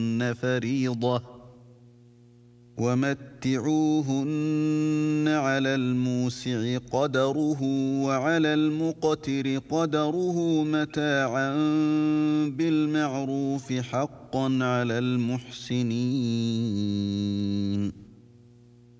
فريضة ومتعوهن على الموسع قدره وعلى المقتر قدره متاعا بالمعروف حقا على المحسنين